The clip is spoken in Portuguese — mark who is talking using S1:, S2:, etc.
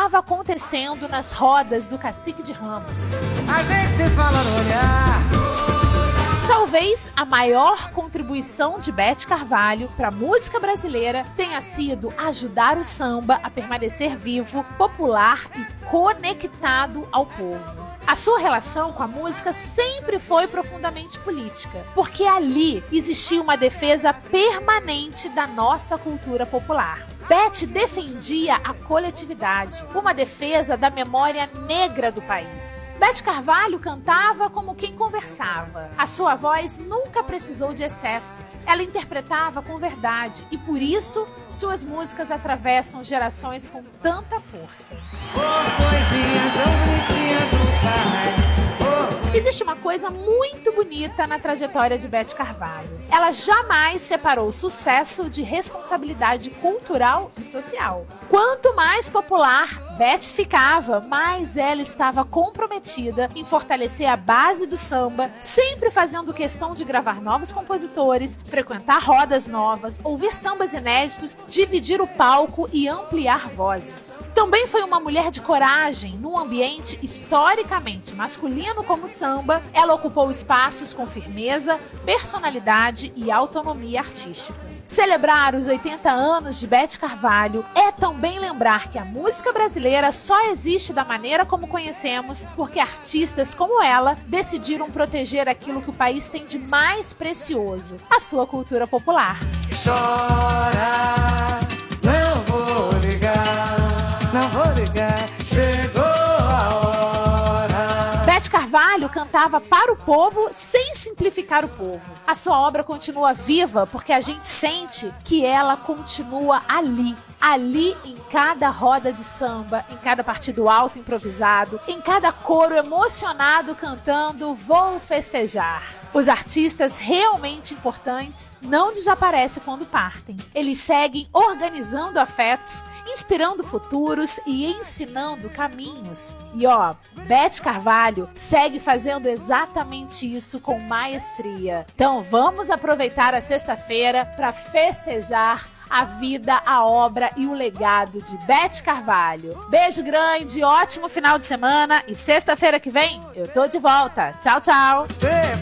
S1: estava acontecendo nas rodas do Cacique de Ramos.
S2: A gente se fala no olhar.
S1: Talvez a maior contribuição de Beth Carvalho para a música brasileira tenha sido ajudar o samba a permanecer vivo, popular e conectado ao povo. A sua relação com a música sempre foi profundamente política, porque ali existia uma defesa permanente da nossa cultura popular. Beth defendia a coletividade, uma defesa da memória negra do país. Beth Carvalho cantava como quem conversava. A sua voz nunca precisou de excessos. Ela interpretava com verdade e, por isso, suas músicas atravessam gerações com tanta força.
S2: Coisinha tão bonitinha do pai.
S1: Existe uma coisa muito bonita na trajetória de Beth Carvalho. Ela jamais separou sucesso de responsabilidade cultural e social. Quanto mais popular Beth ficava, mais ela estava comprometida em fortalecer a base do samba, sempre fazendo questão de gravar novos compositores, frequentar rodas novas, ouvir sambas inéditos, dividir o palco e ampliar vozes. Também foi uma mulher de coragem num ambiente historicamente masculino como o samba. Ela ocupou espaços com firmeza, personalidade e autonomia artística. Celebrar os 80 anos de Beth Carvalho é também lembrar que a música brasileira só existe da maneira como conhecemos porque artistas como ela decidiram proteger aquilo que o país tem de mais precioso, a sua cultura popular.
S2: Chora, não vou ligar, não vou ligar, chegou a hora.
S1: Beth Carvalho cantava para o povo sem simplificar o povo. A sua obra continua viva porque a gente sente que ela continua ali. Ali em cada roda de samba, em cada partido alto improvisado, em cada coro emocionado cantando "Vou festejar". Os artistas realmente importantes não desaparecem quando partem. Eles seguem organizando afetos, inspirando futuros e ensinando caminhos. E Beth Carvalho segue fazendo exatamente isso com maestria. Então vamos aproveitar a sexta-feira para festejar a vida, a obra e o legado de Beth Carvalho. Beijo grande, ótimo final de semana e sexta-feira que vem eu tô de volta. Tchau, tchau!